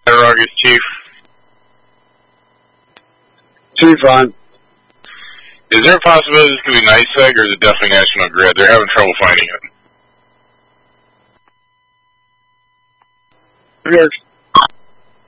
August, Chief. Chief on. Is there a possibility this could be NYSEG or is it definitely National Grid? They're having trouble finding it. New York